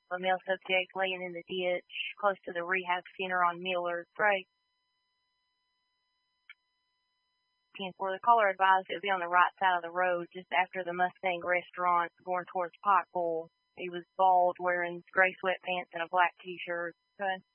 A male subject laying in the ditch close to the rehab center on Miller. Great. 10-4. The caller advised it would be on the right side of the road just after the Mustang restaurant going towards Pikeville. He was bald, wearing gray sweatpants and a black t-shirt. Okay.